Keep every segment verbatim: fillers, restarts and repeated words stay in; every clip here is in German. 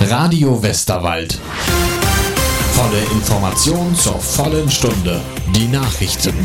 Radio Westerwald. Volle Information zur vollen Stunde. Die Nachrichten.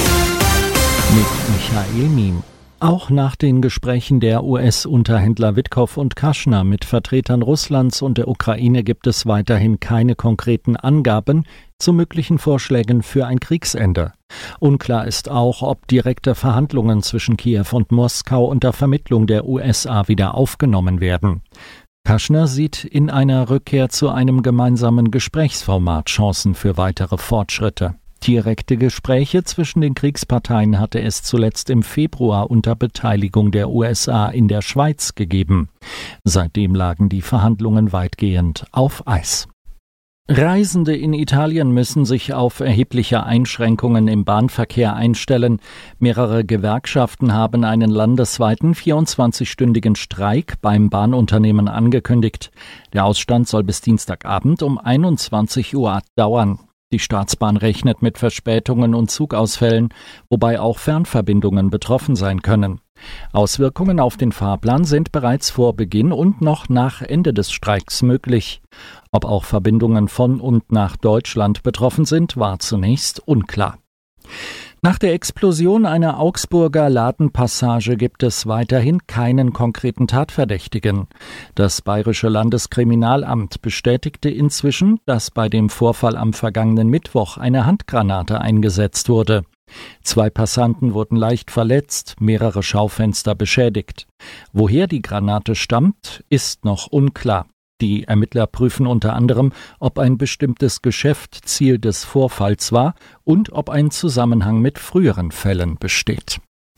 Mit Michael Miem. Auch nach den Gesprächen der U S-Unterhändler Witkow und Kaschner mit Vertretern Russlands und der Ukraine gibt es weiterhin keine konkreten Angaben zu möglichen Vorschlägen für ein Kriegsende. Unklar ist auch, ob direkte Verhandlungen zwischen Kiew und Moskau unter Vermittlung der U S A wieder aufgenommen werden. Kaschner sieht in einer Rückkehr zu einem gemeinsamen Gesprächsformat Chancen für weitere Fortschritte. Direkte Gespräche zwischen den Kriegsparteien hatte es zuletzt im Februar unter Beteiligung der U S A in der Schweiz gegeben. Seitdem lagen die Verhandlungen weitgehend auf Eis. Reisende in Italien müssen sich auf erhebliche Einschränkungen im Bahnverkehr einstellen. Mehrere Gewerkschaften haben einen landesweiten vierundzwanzigstündigen Streik beim Bahnunternehmen angekündigt. Der Ausstand soll bis Dienstagabend um einundzwanzig Uhr dauern. Die Staatsbahn rechnet mit Verspätungen und Zugausfällen, wobei auch Fernverbindungen betroffen sein können. Auswirkungen auf den Fahrplan sind bereits vor Beginn und noch nach Ende des Streiks möglich. Ob auch Verbindungen von und nach Deutschland betroffen sind, war zunächst unklar. Nach der Explosion einer Augsburger Ladenpassage gibt es weiterhin keinen konkreten Tatverdächtigen. Das Bayerische Landeskriminalamt bestätigte inzwischen, dass bei dem Vorfall am vergangenen Mittwoch eine Handgranate eingesetzt wurde. Zwei Passanten wurden leicht verletzt, mehrere Schaufenster beschädigt. Woher die Granate stammt, ist noch unklar. Die Ermittler prüfen unter anderem, ob ein bestimmtes Geschäft Ziel des Vorfalls war und ob ein Zusammenhang mit früheren Fällen besteht.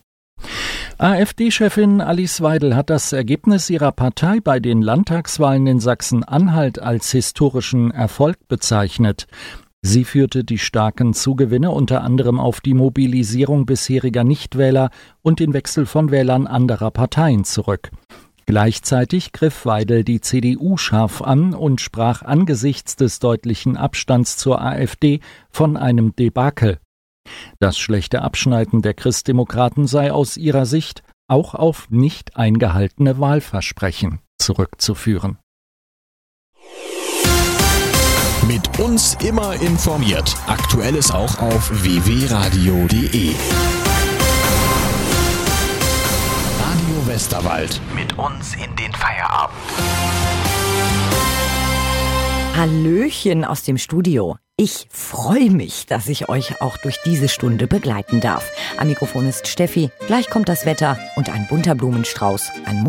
AfD-Chefin Alice Weidel hat das Ergebnis ihrer Partei bei den Landtagswahlen in Sachsen-Anhalt als historischen Erfolg bezeichnet. Sie führte die starken Zugewinne unter anderem auf die Mobilisierung bisheriger Nichtwähler und den Wechsel von Wählern anderer Parteien zurück. Gleichzeitig griff Weidel die C D U scharf an und sprach angesichts des deutlichen Abstands zur AfD von einem Debakel. Das schlechte Abschneiden der Christdemokraten sei aus ihrer Sicht auch auf nicht eingehaltene Wahlversprechen zurückzuführen. Mit uns immer informiert. Aktuelles auch auf w w radio punkt de. Radio Westerwald. Mit uns in den Feierabend. Hallöchen aus dem Studio. Ich freue mich, dass ich euch auch durch diese Stunde begleiten darf. Am Mikrofon ist Steffi. Gleich kommt das Wetter und ein bunter Blumenstrauß. Ein